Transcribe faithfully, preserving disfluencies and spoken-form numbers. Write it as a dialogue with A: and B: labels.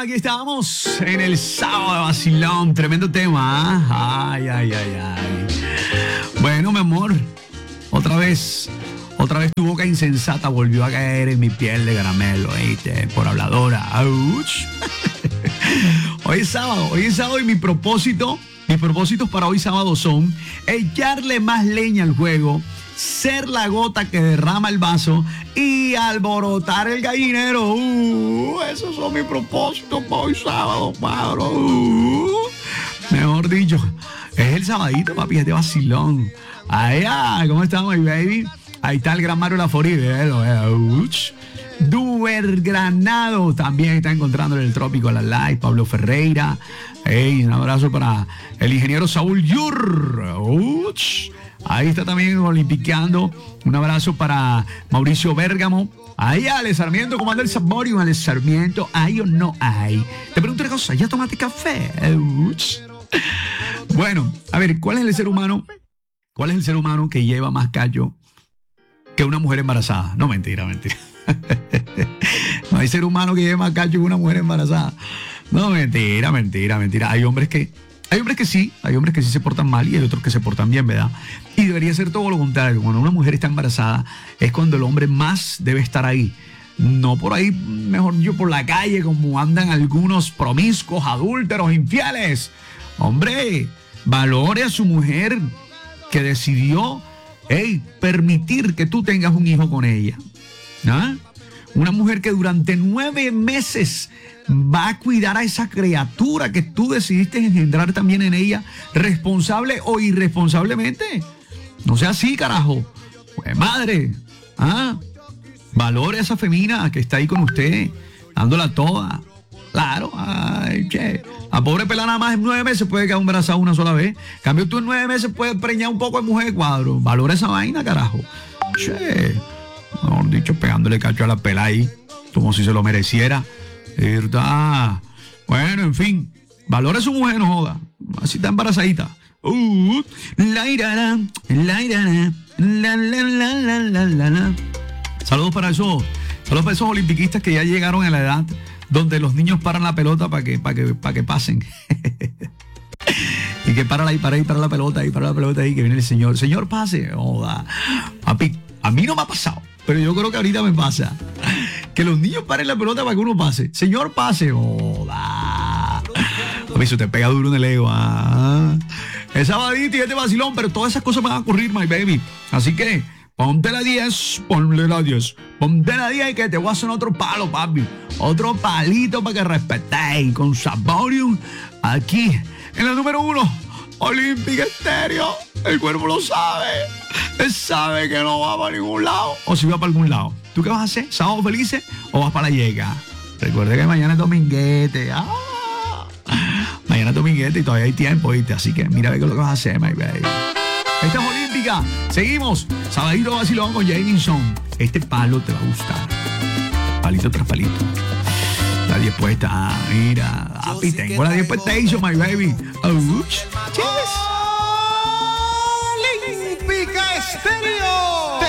A: aquí estamos en el sábado de vacilón. Tremendo tema, ¿eh? Ay, ay, ay, ay. Bueno, mi amor, otra vez, otra vez tu boca insensata volvió a caer en mi piel de caramelo, ¿viste? Por habladora. ¡Auch! Hoy es sábado, hoy es sábado y mi propósito, mis propósitos para hoy sábado son echarle más leña al juego, ser la gota que derrama el vaso y alborotar el gallinero. Uh, esos son mis propósitos para hoy sábado, padre. Uh, mejor dicho, es el sabadito, papi, es de vacilón. Allá, ¿cómo estamos, my baby? Ahí está el gran Mario Lafori, véalo, véalo. Duber Granado también está encontrando en el trópico a la live. Pablo Ferreira. Hey, un abrazo para el ingeniero Saúl Yur. Uch. Ahí está también olimpiqueando. Un abrazo para Mauricio Bérgamo. Ahí, Ale Sarmiento, ¿cómo anda el Saborium? Ale Sarmiento, ¿hay o no hay? Te pregunto una cosa, ¿ya tomaste café? Uch. Bueno, a ver, ¿cuál es el ser humano? ¿Cuál es el ser humano que lleva más callo que una mujer embarazada? No, mentira, mentira. No hay ser humano que lleve más callo que una mujer embarazada. No, mentira, mentira, mentira. Hay hombres que, hay hombres que sí, hay hombres que sí se portan mal y hay otros que se portan bien, ¿verdad? Y debería ser todo lo contrario. Cuando una mujer está embarazada es cuando el hombre más debe estar ahí. No por ahí, mejor yo, por la calle, como andan algunos promiscuos, adúlteros, infieles. Hombre, valore a su mujer que decidió, hey, permitir que tú tengas un hijo con ella. ¿Ah? Una mujer que durante nueve meses va a cuidar a esa criatura que tú decidiste engendrar también en ella, responsable o irresponsablemente. No sea así, carajo. Pues madre, ¿ah? Valore a esa femina que está ahí con usted, dándola toda. Claro, ay, che. La pobre pelada nada más en nueve meses puede quedar embarazada una sola vez. En cambio, tú en nueve meses puedes preñar un poco de mujer de cuadro. Valora esa vaina, carajo. Che. Mejor dicho, pegándole cacho a la pela ahí, como si se lo mereciera. ¿Verdad? Bueno, en fin, valora a su mujer, no joda. Así está embarazadita. Uh, la irana, la irana, la la la la la la la. Saludos para esos, saludos para esos olimpiquistas que ya llegaron a la edad donde los niños paran la pelota para que, para que, para que pasen. Y que para ahí, para ahí, para la pelota ahí, para la pelota ahí, que viene el señor. Señor, pase. Joda. Papi, a mí no me ha pasado, pero yo creo que ahorita me pasa. Que los niños paren la pelota para que uno pase. Señor, pase. Joda. Papi, eso te pega duro en el ego. ¿Ah? Es sabadito y este vacilón, pero todas esas cosas van a ocurrir, my baby. Así que ponte la diez, ponle la diez. Ponte la diez y que te voy a hacer otro palo, papi. Otro palito para que respetéis con Saborium. Aquí, en la número uno, Olímpica Estéreo. El cuerpo lo sabe. Él sabe que no va para ningún lado. O si va para algún lado. ¿Tú qué vas a hacer? ¿Sábado felices o vas para la llega? Recuerda que mañana es dominguete. ¡Ah! Mañana es dominguete y todavía hay tiempo, ¿viste? Así que mira a ver qué es lo que vas a hacer, my baby. Esta es Olímpica. Seguimos. Sabadito vacilón con Jameson. Este palo te va a gustar. Palito tras palito. La diez puesta. Ah, mira. Papi, tengo la diez puesta, my baby. Ouch. Cheers.
B: Olímpica Estéreo.